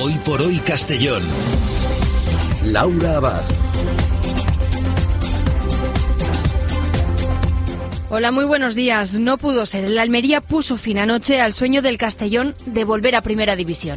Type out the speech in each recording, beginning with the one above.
Hoy por hoy Castellón. Laura Abad. Hola, muy buenos días. No pudo ser. El Almería puso fin anoche al sueño del Castellón de volver a Primera División.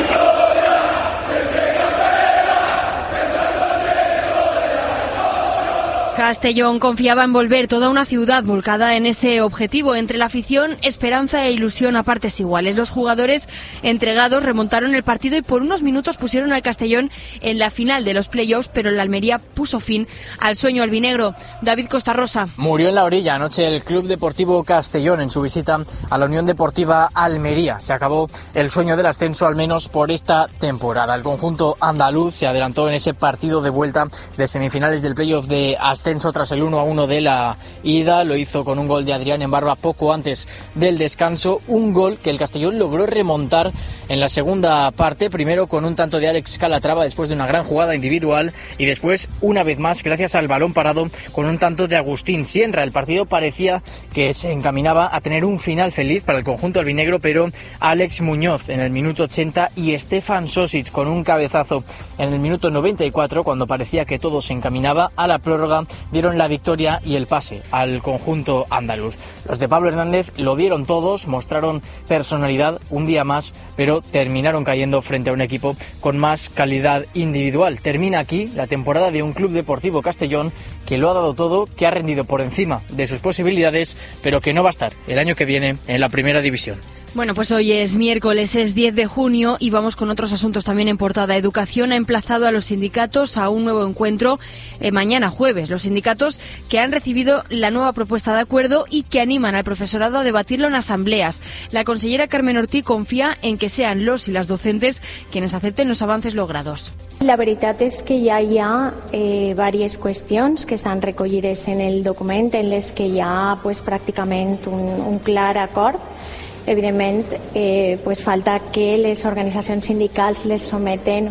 Castellón confiaba en volver, toda una ciudad volcada en ese objetivo. Entre la afición, esperanza e ilusión a partes iguales. Los jugadores entregados remontaron el partido y por unos minutos pusieron al Castellón en la final de los playoffs, pero el Almería puso fin al sueño albinegro. David Costarrosa. Murió en la orilla anoche el Club Deportivo Castellón en su visita a la Unión Deportiva Almería. Se acabó el sueño del ascenso, al menos por esta temporada. El conjunto andaluz se adelantó en ese partido de vuelta de semifinales del playoff de ascenso tras el 1-1 de la ida. Lo hizo con un gol de Adrián Embarba poco antes del descanso, un gol que el Castellón logró remontar en la segunda parte, primero con un tanto de Alex Calatrava después de una gran jugada individual y después una vez más gracias al balón parado con un tanto de Agustín Sienra. El partido parecía que se encaminaba a tener un final feliz para el conjunto albinegro, pero Alex Muñoz en el minuto 80 y Stefan Sosic con un cabezazo en el minuto 94, cuando parecía que todo se encaminaba a la prórroga, dieron la victoria y el pase al conjunto andaluz. Los de Pablo Hernández lo dieron todos, mostraron personalidad un día más, pero terminaron cayendo frente a un equipo con más calidad individual. Termina aquí la temporada de un Club Deportivo Castellón que lo ha dado todo, que ha rendido por encima de sus posibilidades, pero que no va a estar el año que viene en la Primera División. Bueno, pues hoy es miércoles, es 10 de junio y vamos con otros asuntos también en portada. Educación ha emplazado a los sindicatos a un nuevo encuentro mañana jueves. Los sindicatos que han recibido la nueva propuesta de acuerdo y que animan al profesorado a debatirlo en asambleas. La consellera Carmen Ortí confía en que sean los y las docentes quienes acepten los avances logrados. La veritat és que ja hi ha diverses qüestions que estan recollides en el document en les que hi ha pràcticament un clar acord. Evidentment, falta que les organitzacions sindicals les someten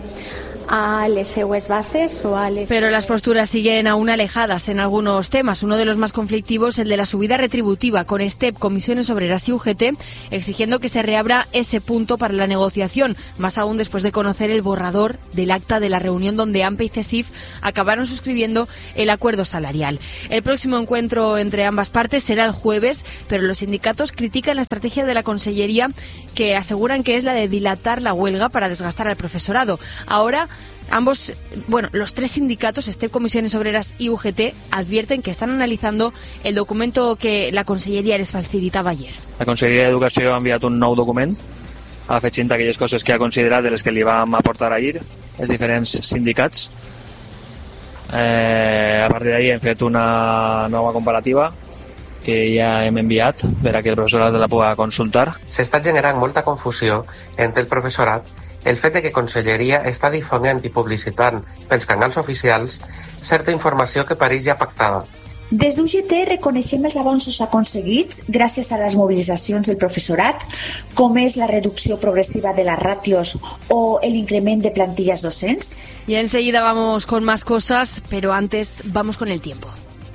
a les seues bases o a les... Pero las posturas siguen aún alejadas en algunos temas. Uno de los más conflictivos, el de la subida retributiva, con STEP, Comisiones Obreras y UGT exigiendo que se reabra ese punto para la negociación, más aún después de conocer el borrador del acta de la reunión donde AMPE y CESIF acabaron suscribiendo el acuerdo salarial. El próximo encuentro entre ambas partes será el jueves, pero los sindicatos critican la estrategia de la Consellería, que aseguran que es la de dilatar la huelga para desgastar al profesorado. Ahora los tres sindicatos, STEP, Comisiones Obreras y UGT, advierten que están analizando el documento que la Conselleria les facilitava ayer. La Conselleria d'Educació ha enviat un nou document afegint aquelles coses que ha considerat de les que li vam aportar ahir els diferents sindicats. A partir d'ahir hem fet una nova comparativa que ja hem enviat per a que el professorat la pugui consultar. S'està generant molta confusió entre el professorat el fet de que Conselleria està difonent i publicitant pels canals oficials certa informació que pareix ja pactada. Des d'UGT reconeixem els avanços aconseguits gràcies a les mobilitzacions del professorat, com és la reducció progressiva de les ràtios o el increment de plantillas docents. Y enseguida vamos con más cosas, pero antes vamos con el tiempo.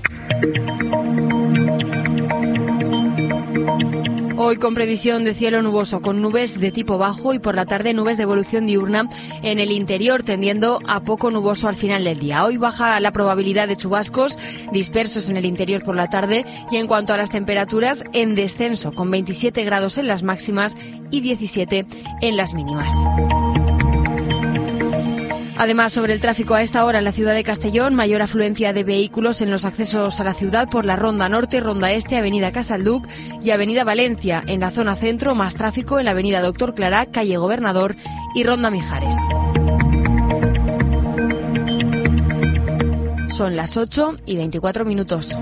Hoy con previsión de cielo nuboso, con nubes de tipo bajo y por la tarde nubes de evolución diurna en el interior, tendiendo a poco nuboso al final del día. Hoy baja la probabilidad de chubascos dispersos en el interior por la tarde y en cuanto a las temperaturas, en descenso, con 27 grados en las máximas y 17 en las mínimas. Además, sobre el tráfico a esta hora en la ciudad de Castellón, mayor afluencia de vehículos en los accesos a la ciudad por la Ronda Norte, Ronda Este, Avenida Casalduc y Avenida Valencia. En la zona centro, más tráfico en la Avenida Doctor Clará, Calle Gobernador y Ronda Mijares. Son las 8:24.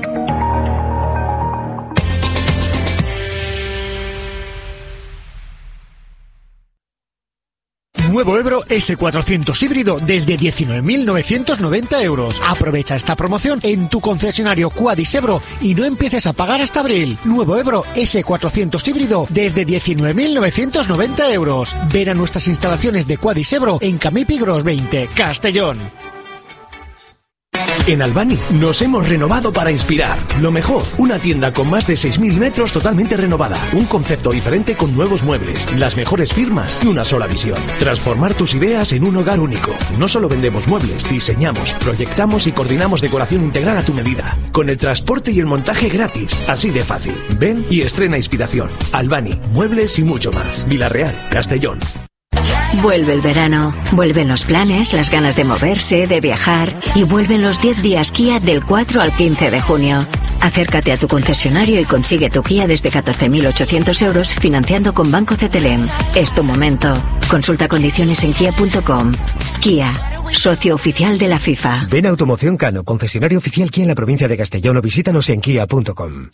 Nuevo Ebro S400 híbrido desde 19.990 euros. Aprovecha esta promoción en tu concesionario Quadis Ebro y no empieces a pagar hasta abril. Nuevo Ebro S400 híbrido desde 19.990 euros. Ven a nuestras instalaciones de Quadis Ebro en Camí Pigros 20, Castellón. En Albany nos hemos renovado para inspirar. Lo mejor, una tienda con más de 6.000 metros totalmente renovada. Un concepto diferente con nuevos muebles, las mejores firmas y una sola visión. Transformar tus ideas en un hogar único. No solo vendemos muebles, diseñamos, proyectamos y coordinamos decoración integral a tu medida. Con el transporte y el montaje gratis. Así de fácil. Ven y estrena inspiración. Albany, muebles y mucho más. Vilarreal, Castellón. Vuelve el verano, vuelven los planes, las ganas de moverse, de viajar y vuelven los 10 días Kia del 4 al 15 de junio. Acércate a tu concesionario y consigue tu Kia desde 14.800 euros financiando con Banco CTLM. Es tu momento. Consulta condiciones en kia.com. Kia, socio oficial de la FIFA. Ven a Automoción Cano, concesionario oficial Kia en la provincia de Castellón o visítanos en kia.com.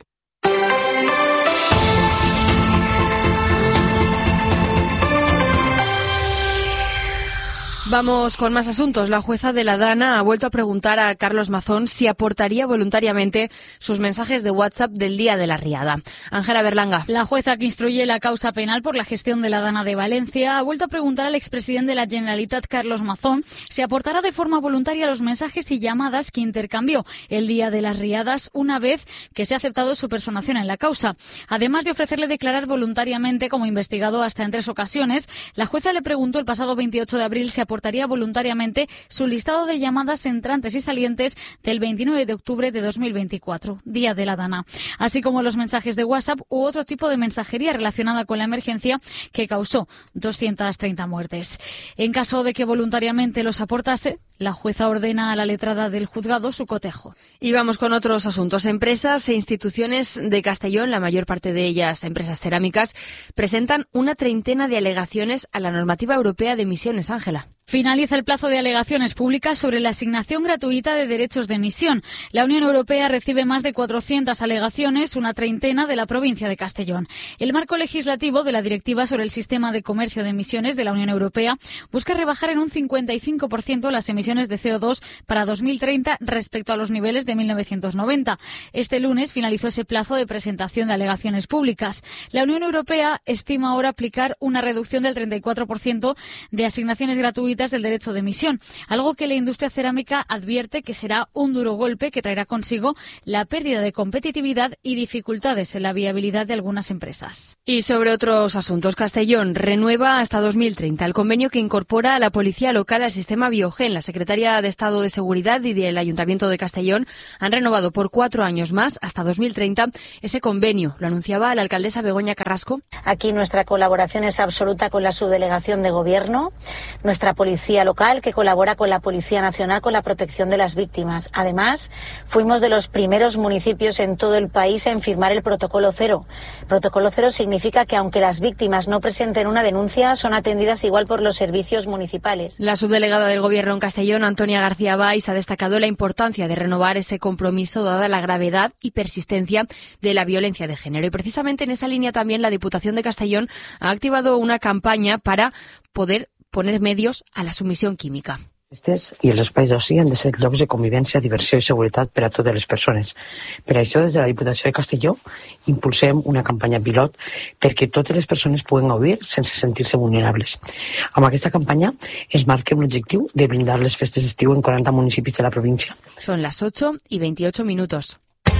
Vamos con más asuntos. La jueza de la Dana ha vuelto a preguntar a Carlos Mazón si aportaría voluntariamente sus mensajes de WhatsApp del día de la riada. Ángela Berlanga. La jueza que instruye la causa penal por la gestión de la Dana de Valencia ha vuelto a preguntar al expresidente de la Generalitat, Carlos Mazón, si aportará de forma voluntaria los mensajes y llamadas que intercambió el día de las riadas una vez que se ha aceptado su personación en la causa. Además de ofrecerle declarar voluntariamente como investigado hasta en 3 ocasiones, la jueza le preguntó el pasado 28 de abril si aportaría voluntariamente su listado de llamadas entrantes y salientes del 29 de octubre de 2024, día de la Dana, así como los mensajes de WhatsApp u otro tipo de mensajería relacionada con la emergencia que causó 230 muertes. En caso de que voluntariamente los aportase, la jueza ordena a la letrada del juzgado su cotejo. Y vamos con otros asuntos. Empresas e instituciones de Castellón, la mayor parte de ellas empresas cerámicas, presentan una treintena de alegaciones a la normativa europea de emisiones. Ángela. Finaliza el plazo de alegaciones públicas sobre la asignación gratuita de derechos de emisión. La Unión Europea recibe más de 400 alegaciones, una treintena de la provincia de Castellón. El marco legislativo de la Directiva sobre el Sistema de Comercio de Emisiones de la Unión Europea busca rebajar en un 55% las emisiones de CO2 para 2030 respecto a los niveles de 1990. Este lunes finalizó ese plazo de presentación de alegaciones públicas. La Unión Europea estima ahora aplicar una reducción del 34% de asignaciones gratuitas del derecho de emisión, algo que la industria cerámica advierte que será un duro golpe que traerá consigo la pérdida de competitividad y dificultades en la viabilidad de algunas empresas. Y sobre otros asuntos, Castellón renueva hasta 2030 el convenio que incorpora a la policía local al sistema Biogen. La Secretaría de Estado de Seguridad y del Ayuntamiento de Castellón han renovado por 4 años más, hasta 2030, ese convenio. Lo anunciaba la alcaldesa Begoña Carrasco. Aquí nuestra colaboración es absoluta con la subdelegación de gobierno, nuestra policía local que colabora con la Policía Nacional con la protección de las víctimas. Además, fuimos de los primeros municipios en todo el país en firmar el Protocolo Cero. Protocolo Cero significa que aunque las víctimas no presenten una denuncia, son atendidas igual por los servicios municipales. La subdelegada del Gobierno en Castellón, Antonia García Valls, ha destacado la importancia de renovar ese compromiso dada la gravedad y persistencia de la violencia de género. Y precisamente en esa línea también la Diputación de Castellón ha activado una campaña para poder poner medios a la submissió química. Aquestes i els espais d'oci han de ser llocs de convivència, diversió i seguretat per a totes les persones. Per això, des de la Diputació de Castelló, impulsem una campanya pilot perquè totes les persones puguen gaudir sense sentir-se vulnerables. Amb aquesta campanya es marca un objectiu de blindar les festes d'estiu en 40 municipis de la província. Son las 8:28.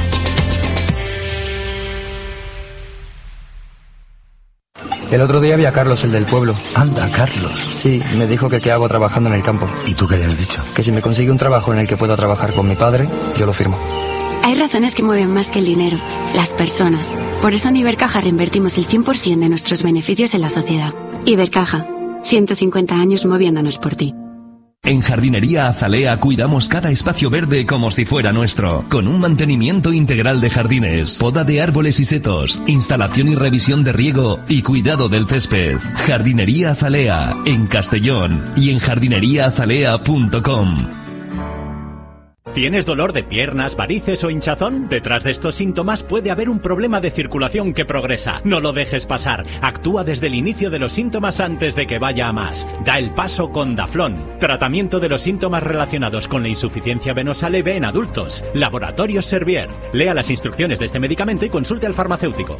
El otro día vi a Carlos, el del pueblo. Anda, Carlos. Sí, me dijo que qué hago trabajando en el campo. ¿Y tú qué le has dicho? Que si me consigue un trabajo en el que pueda trabajar con mi padre, yo lo firmo. Hay razones que mueven más que el dinero, las personas. Por eso en Ibercaja reinvertimos el 100% de nuestros beneficios en la sociedad. Ibercaja, 150 años moviéndonos por ti. En Jardinería Azalea cuidamos cada espacio verde como si fuera nuestro, con un mantenimiento integral de jardines, poda de árboles y setos, instalación y revisión de riego y cuidado del césped. Jardinería Azalea, en Castellón y en jardineriaazalea.com. ¿Tienes dolor de piernas, varices o hinchazón? Detrás de estos síntomas puede haber un problema de circulación que progresa. No lo dejes pasar. Actúa desde el inicio de los síntomas antes de que vaya a más. Da el paso con Daflón. Tratamiento de los síntomas relacionados con la insuficiencia venosa leve en adultos. Laboratorios Servier. Lea las instrucciones de este medicamento y consulte al farmacéutico.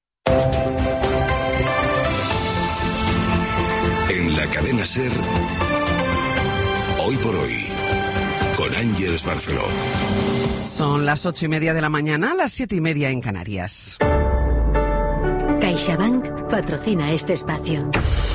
En la cadena SER, Hoy por hoy, con Ángeles Barceló. Son las 8:30 de la mañana, las 7:30 en Canarias. CaixaBank patrocina este espacio.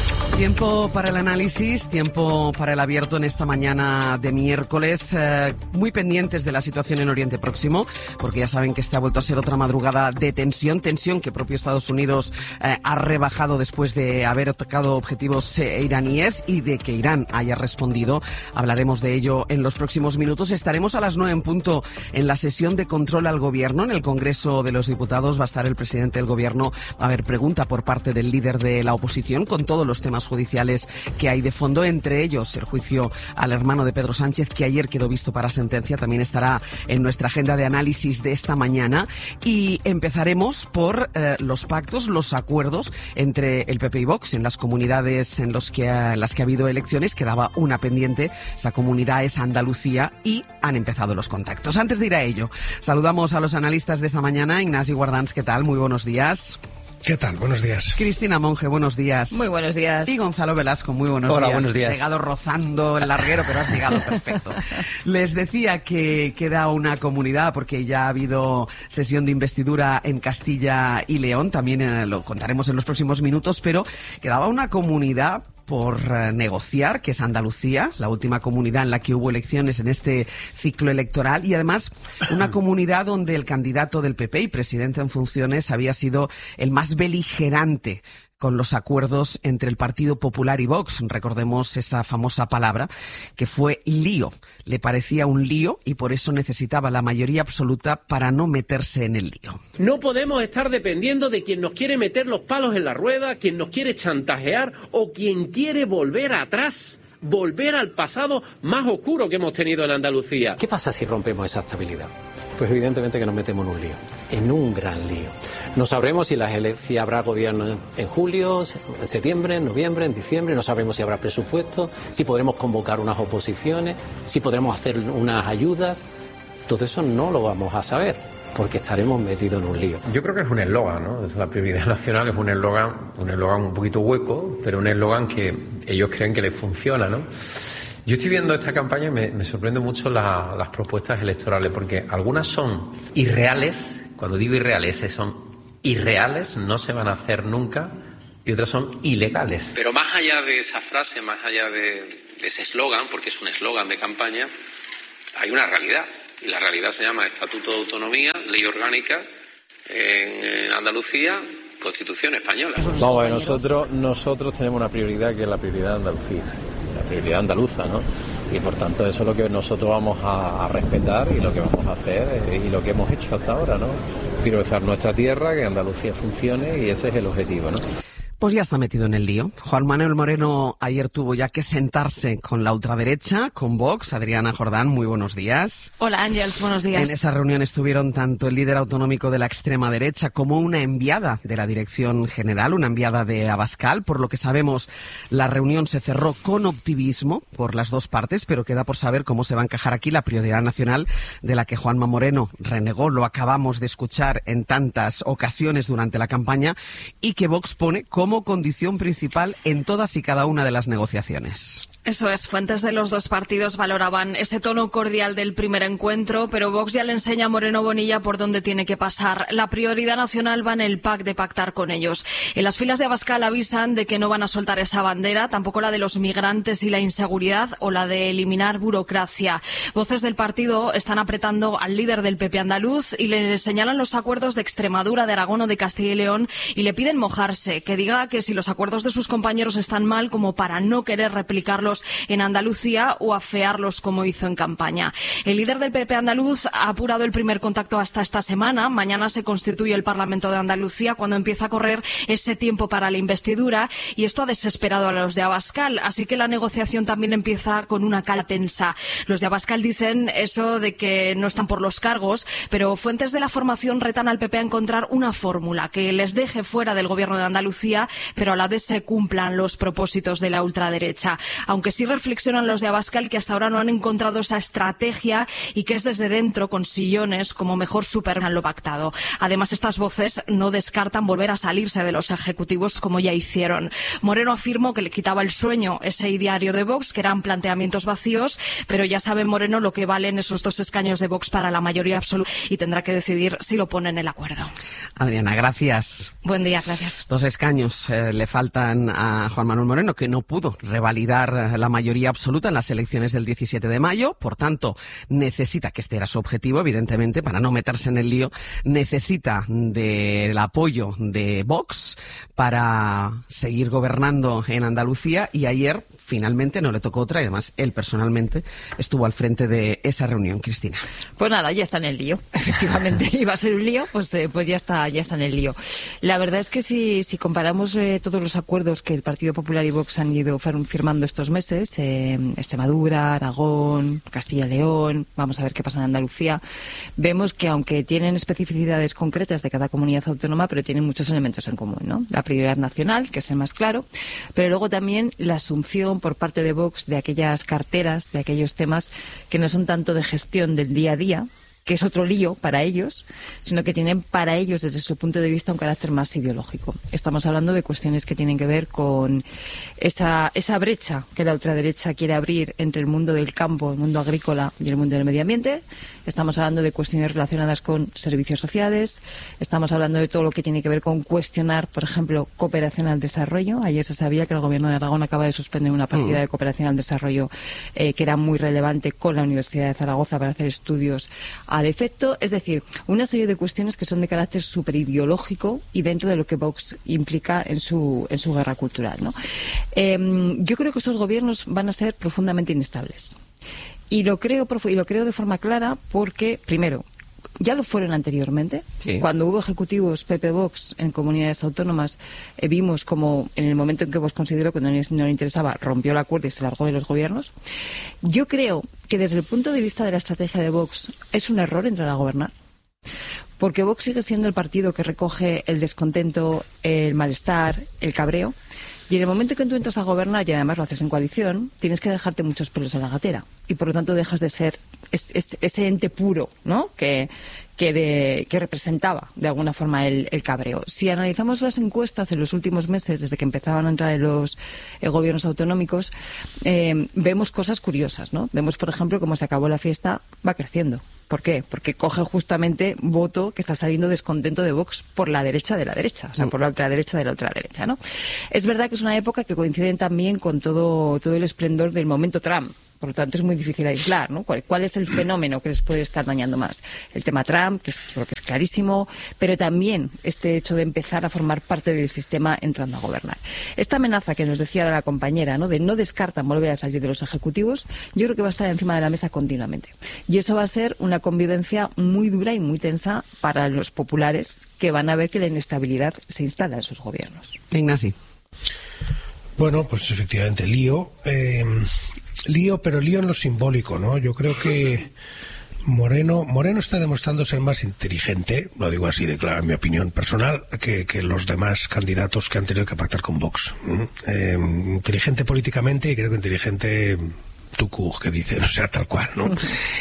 Tiempo para el análisis, tiempo para el abierto en esta mañana de miércoles. Muy pendientes de la situación en Oriente Próximo, porque ya saben que esta ha vuelto a ser otra madrugada de tensión que propio Estados Unidos ha rebajado después de haber atacado objetivos iraníes y de que Irán haya respondido. Hablaremos de ello en los próximos minutos. Estaremos a las 9 en punto en la sesión de control al Gobierno. En el Congreso de los Diputados va a estar el presidente del Gobierno. Va a haber pregunta por parte del líder de la oposición con todos los temas judiciales que hay de fondo, entre ellos el juicio al hermano de Pedro Sánchez, que ayer quedó visto para sentencia. También estará en nuestra agenda de análisis de esta mañana, y empezaremos por los pactos, los acuerdos entre el PP y Vox en las comunidades en las que ha habido elecciones. Quedaba una pendiente, esa comunidad es Andalucía, y han empezado los contactos. Antes de ir a ello, saludamos a los analistas de esta mañana. Ignasi Guardans, ¿qué tal? Muy buenos días. ¿Qué tal? Buenos días. Cristina Monge, buenos días. Muy buenos días. Y Gonzalo Velasco, muy buenos días. Hola, buenos días. Llegado rozando el larguero, pero has llegado perfecto. Les decía que queda una comunidad, porque ya ha habido sesión de investidura en Castilla y León, también lo contaremos en los próximos minutos, pero quedaba una comunidad por negociar, que es Andalucía, la última comunidad en la que hubo elecciones en este ciclo electoral, y además una comunidad donde el candidato del PP y presidente en funciones había sido el más beligerante con los acuerdos entre el Partido Popular y Vox. Recordemos esa famosa palabra que fue lío. Le parecía un lío y por eso necesitaba la mayoría absoluta para no meterse en el lío. No podemos estar dependiendo de quien nos quiere meter los palos en la rueda, quien nos quiere chantajear o quien quiere volver atrás, volver al pasado más oscuro que hemos tenido en Andalucía. ¿Qué pasa si rompemos esa estabilidad? Pues evidentemente que nos metemos en un lío, en un gran lío. No sabremos si habrá gobierno en julio, en septiembre, en noviembre, en diciembre. No sabremos si habrá presupuesto, si podremos convocar unas oposiciones, si podremos hacer unas ayudas. Todo eso no lo vamos a saber, porque estaremos metidos en un lío. Yo creo que es un eslogan, ¿no? Es la prioridad nacional, es un eslogan un poquito hueco, pero un eslogan que ellos creen que les funciona, ¿no? Yo estoy viendo esta campaña y me sorprende mucho las propuestas electorales, porque algunas son irreales. Cuando digo irreales, son irreales, no se van a hacer nunca, y otras son ilegales. Pero más allá de esa frase, más allá de ese eslogan, porque es un eslogan de campaña, hay una realidad. Y la realidad se llama Estatuto de Autonomía, Ley Orgánica en Andalucía, Constitución Española. Vamos a ver, nosotros tenemos una prioridad, que es la prioridad de Andalucía, la prioridad andaluza, ¿no? Y por tanto eso es lo que nosotros vamos a respetar y lo que vamos a hacer y lo que hemos hecho hasta ahora, ¿no? Priorizar nuestra tierra, que Andalucía funcione, y ese es el objetivo, ¿no? Pues ya está metido en el lío. Juan Manuel Moreno ayer tuvo ya que sentarse con la ultraderecha, con Vox. Adriana Jordán, muy buenos días. Hola, Ángels, buenos días. En esa reunión estuvieron tanto el líder autonómico de la extrema derecha como una enviada de la Dirección General, una enviada de Abascal. Por lo que sabemos, la reunión se cerró con optimismo por las dos partes, pero queda por saber cómo se va a encajar aquí la prioridad nacional, de la que Juanma Moreno renegó, lo acabamos de escuchar en tantas ocasiones durante la campaña, y que Vox pone como condición principal en todas y cada una de las negociaciones. Eso es, fuentes de los dos partidos valoraban ese tono cordial del primer encuentro, pero Vox ya le enseña a Moreno Bonilla por dónde tiene que pasar. La prioridad nacional va en el PAC de pactar con ellos. En las filas de Abascal avisan de que no van a soltar esa bandera, tampoco la de los migrantes y la inseguridad o la de eliminar burocracia. Voces del partido están apretando al líder del PP andaluz y le señalan los acuerdos de Extremadura, de Aragón o de Castilla y León y le piden mojarse, que diga que si los acuerdos de sus compañeros están mal, como para no querer replicarlos en Andalucía o afearlos como hizo en campaña. El líder del PP andaluz ha apurado el primer contacto hasta esta semana. Mañana se constituye el Parlamento de Andalucía, cuando empieza a correr ese tiempo para la investidura, y esto ha desesperado a los de Abascal, así que la negociación también empieza con una cala tensa. Los de Abascal dicen eso de que no están por los cargos, pero fuentes de la formación retan al PP a encontrar una fórmula que les deje fuera del gobierno de Andalucía pero a la vez se cumplan los propósitos de la ultraderecha. Aunque sí reflexionan los de Abascal que hasta ahora no han encontrado esa estrategia y que es desde dentro, con sillones, como mejor superan lo pactado. Además, estas voces no descartan volver a salirse de los ejecutivos como ya hicieron. Moreno afirmó que le quitaba el sueño ese ideario de Vox, que eran planteamientos vacíos, pero ya sabe Moreno lo que valen esos 2 escaños de Vox para la mayoría absoluta y tendrá que decidir si lo pone en el acuerdo. Adriana, gracias. Buen día, gracias. 2 escaños le faltan a Juan Manuel Moreno, que no pudo revalidar la mayoría absoluta en las elecciones del 17 de mayo. Por tanto, necesita, que este era su objetivo, evidentemente, para no meterse en el lío, necesita del apoyo de Vox para seguir gobernando en Andalucía, y ayer finalmente no le tocó otra, y además él personalmente estuvo al frente de esa reunión. Cristina. Pues nada, ya está en el lío, efectivamente. Iba a ser un lío, pues ya está en el lío. La verdad es que si comparamos todos los acuerdos que el Partido Popular y Vox han ido firmando estos meses, Extremadura, Aragón, Castilla y León, vamos a ver qué pasa en Andalucía, vemos que aunque tienen especificidades concretas de cada comunidad autónoma, pero tienen muchos elementos en común, ¿no? La prioridad nacional, que es el más claro, pero luego también la asunción por parte de Vox de aquellas carteras, de aquellos temas que no son tanto de gestión del día a día, que es otro lío para ellos, sino que tienen para ellos, desde su punto de vista, un carácter más ideológico. Estamos hablando de cuestiones que tienen que ver con esa brecha que la ultraderecha quiere abrir entre el mundo del campo, el mundo agrícola y el mundo del medio ambiente. Estamos hablando de cuestiones relacionadas con servicios sociales. Estamos hablando de todo lo que tiene que ver con cuestionar, por ejemplo, cooperación al desarrollo. Ayer se sabía que el Gobierno de Aragón acaba de suspender una partida de cooperación al desarrollo que era muy relevante con la Universidad de Zaragoza para hacer estudios al efecto. Es decir, una serie de cuestiones que son de carácter súper ideológico y dentro de lo que Vox implica en su guerra cultural, ¿no? Yo creo que estos gobiernos van a ser profundamente inestables. Y lo creo de forma clara porque, primero, ya lo fueron anteriormente. Sí. Cuando hubo ejecutivos PP-Vox en comunidades autónomas, vimos como en el momento en que Vox consideró que no le interesaba, rompió el acuerdo y se largó de los gobiernos. Yo creo que desde el punto de vista de la estrategia de Vox es un error entrar a gobernar, porque Vox sigue siendo el partido que recoge el descontento, el malestar, el cabreo. Y en el momento que tú entras a gobernar, y además lo haces en coalición, tienes que dejarte muchos pelos en la gatera. Y por lo tanto dejas de ser ese ente puro, ¿no? que representaba de alguna forma el cabreo. Si analizamos las encuestas en los últimos meses, desde que empezaban a entrar en los gobiernos autonómicos, vemos cosas curiosas, ¿no? Vemos, por ejemplo, cómo se acabó la fiesta, va creciendo. ¿Por qué? Porque coge justamente voto que está saliendo descontento de Vox por la derecha de la derecha, o sea, por la ultraderecha de la ultraderecha, ¿no? Es verdad que es una época que coincide también con todo el esplendor del momento Trump. Por lo tanto, es muy difícil aislar, ¿no? ¿Cuál es el fenómeno que les puede estar dañando más? El tema Trump, creo que es clarísimo, pero también este hecho de empezar a formar parte del sistema entrando a gobernar. Esta amenaza que nos decía la compañera, ¿no? De no descartan volver a salir de los ejecutivos, yo creo que va a estar encima de la mesa continuamente. Y eso va a ser una convivencia muy dura y muy tensa para los populares, que van a ver que la inestabilidad se instala en sus gobiernos. Ignacio. Bueno, pues efectivamente, lío, pero lío en lo simbólico, ¿no? Yo creo que Moreno está demostrando ser más inteligente, lo digo así de claro, en mi opinión personal, que los demás candidatos que han tenido que pactar con Vox. Inteligente políticamente y creo que inteligente tucu, que dicen, o sea, tal cual, ¿no?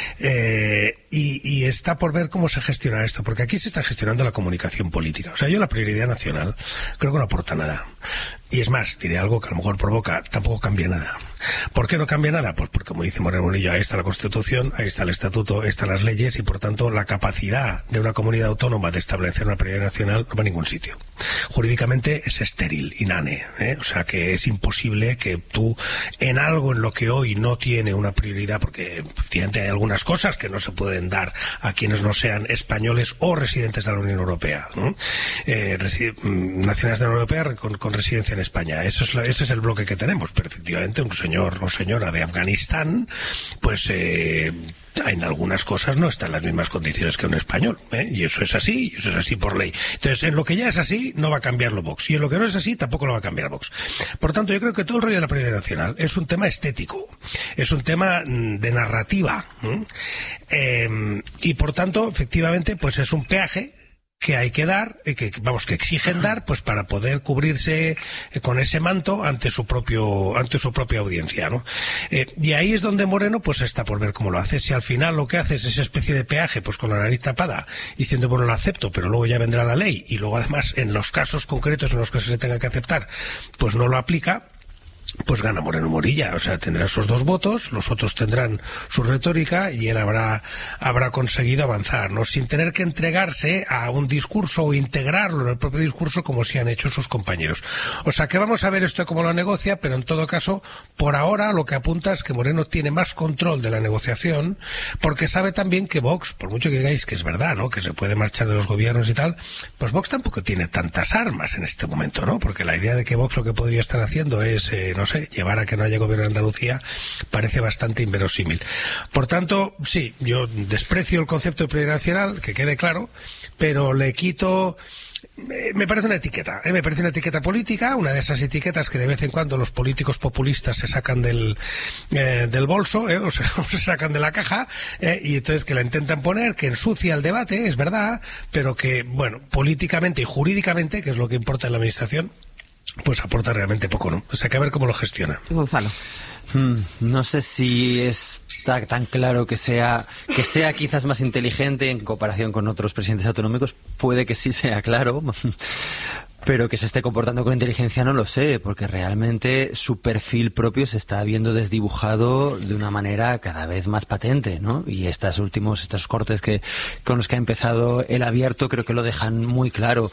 Y está por ver cómo se gestiona esto, porque aquí se está gestionando la comunicación política. O sea, yo la prioridad nacional creo que no aporta nada. Y es más, diré algo que a lo mejor provoca, tampoco cambia nada. ¿Por qué no cambia nada? Pues porque, como dice Moreno Bonillo, ahí está la Constitución, ahí está el Estatuto, ahí están las leyes y, por tanto, la capacidad de una comunidad autónoma de establecer una prioridad nacional no va a ningún sitio. Jurídicamente es estéril, inane, O sea, que es imposible que tú, en algo en lo que hoy no tiene una prioridad, porque efectivamente hay algunas cosas que no se pueden dar a quienes no sean españoles o residentes de la Unión Europea, ¿no? Nacionales de la Unión Europea con residencia en España. Ese es el bloque que tenemos, pero efectivamente un señor o señora de Afganistán, pues en algunas cosas no está en las mismas condiciones que un español, y eso es así, por ley. Entonces, en lo que ya es así, no va a cambiarlo Vox, y en lo que no es así, tampoco lo va a cambiar Vox. Por tanto, yo creo que todo el rollo de la prioridad nacional es un tema estético, es un tema de narrativa, y por tanto, efectivamente, pues es un peaje que hay que dar, que exigen dar, pues para poder cubrirse con ese manto ante su propia audiencia, ¿no? Y ahí es donde Moreno pues está por ver cómo lo hace. Si al final lo que hace es esa especie de peaje, pues con la nariz tapada, diciendo bueno, lo acepto, pero luego ya vendrá la ley, y luego además en los casos concretos en los que se tenga que aceptar, pues no lo aplica, pues gana Moreno Morilla. O sea, tendrá esos 2 votos, los otros tendrán su retórica y él habrá conseguido avanzar, ¿no? Sin tener que entregarse a un discurso o integrarlo en el propio discurso como sí han hecho sus compañeros. O sea, que vamos a ver esto cómo lo negocia, pero en todo caso, por ahora lo que apunta es que Moreno tiene más control de la negociación, porque sabe también que Vox, por mucho que digáis que es verdad, ¿no?, que se puede marchar de los gobiernos y tal, pues Vox tampoco tiene tantas armas en este momento, ¿no? Porque la idea de que Vox lo que podría estar haciendo es no sé, llevar a que no haya gobierno en Andalucía parece bastante inverosímil. Por tanto, sí, yo desprecio el concepto de prioridad nacional, que quede claro, pero le quito... Me parece una etiqueta política, una de esas etiquetas que de vez en cuando los políticos populistas se sacan del bolso, o se sacan de la caja, y entonces que la intentan poner, que ensucia el debate, es verdad, pero que, bueno, políticamente y jurídicamente, que es lo que importa en la administración, pues aporta realmente poco, ¿no? O sea, que a ver cómo lo gestiona. Gonzalo. No sé si está tan claro que sea quizás más inteligente en comparación con otros presidentes autonómicos. Puede que sí sea claro, pero que se esté comportando con inteligencia no lo sé, porque realmente su perfil propio se está viendo desdibujado de una manera cada vez más patente, ¿no? Y estos cortes con los que ha empezado el abierto creo que lo dejan muy claro.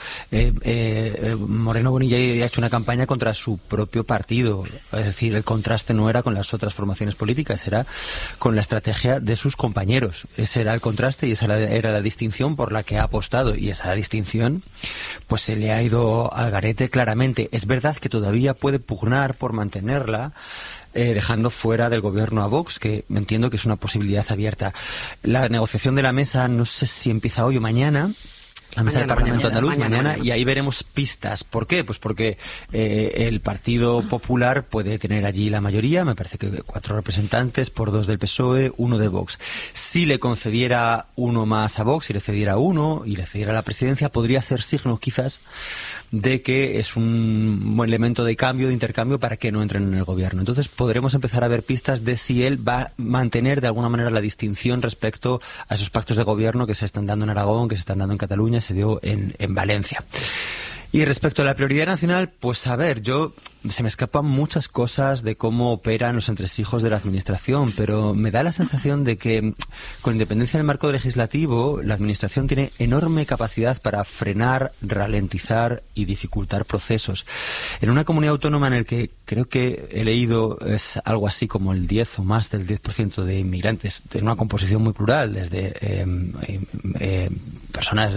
Moreno Bonilla ha hecho una campaña contra su propio partido, es decir, el contraste no era con las otras formaciones políticas, era con la estrategia de sus compañeros. Ese era el contraste y esa era la distinción por la que ha apostado, y esa distinción pues se le ha ido al garete claramente. Es verdad que todavía puede pugnar por mantenerla, dejando fuera del gobierno a Vox, que entiendo que es una posibilidad abierta. La negociación de la mesa no sé si empieza hoy o mañana. La mesa del Parlamento andaluz mañana, y ahí veremos pistas. ¿Por qué? Pues porque el Partido Popular puede tener allí la mayoría, me parece que 4 representantes por 2 del PSOE, 1 de Vox. Si le concediera 1 más a Vox, si le cediera 1 y le cediera la presidencia, podría ser signo quizás de que es un buen elemento de cambio, de intercambio, para que no entren en el gobierno. Entonces podremos empezar a ver pistas de si él va a mantener de alguna manera la distinción respecto a esos pactos de gobierno que se están dando en Aragón, que se están dando en Cataluña, se dio en Valencia. Y respecto a la prioridad nacional, pues a ver, se me escapan muchas cosas de cómo operan los entresijos de la administración, pero me da la sensación de que, con independencia del marco legislativo, la administración tiene enorme capacidad para frenar, ralentizar y dificultar procesos. En una comunidad autónoma en la que creo que he leído es algo así como el 10 o más del 10% de inmigrantes, en una composición muy plural, desde personas